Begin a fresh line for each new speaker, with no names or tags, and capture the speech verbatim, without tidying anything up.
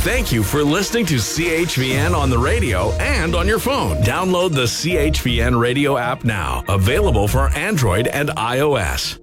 Thank you for listening to C H V N on the radio and on your phone. Download the C H V N radio app now. Available for Android and iOS.